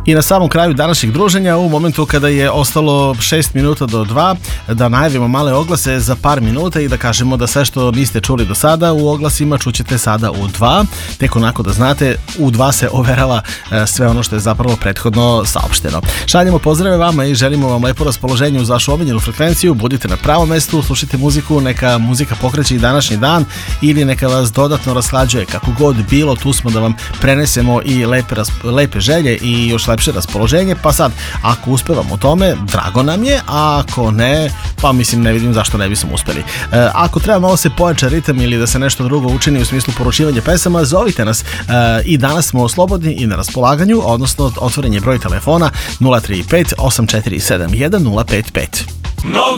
I na samom kraju današnjeg druženja, u momentu kada je ostalo 6 minuta do 2, da najavimo male oglase za par minuta i da kažemo da sve što niste čuli do sada u oglasima čućete sada u 2. Tek onako da znate, u 2 se overava sve ono što je zapravo prethodno saopšteno. Šaljemo pozdrave vama i želimo vam lepo raspoloženje uz vašu omiljenu frekvenciju. Budite na pravom mestu, slušajte muziku, neka muzika pokreće i današnji dan ili neka vas dodatno rashlađuje. Kako god bilo, tu smo da vam prenesemo i lepe želje i još lepše raspoloženje. Pa sad, ako uspevamo u tome, drago nam je, a ako ne, pa mislim ne vidim zašto ne bismo uspeli. Ako treba malo se pojača ritam ili da se nešto drugo učini u smislu poručivanja pesama, zovite nas. I danas smo slobodni i na raspolaganju, odnosno otvoren je broj telefona 035 8471 055.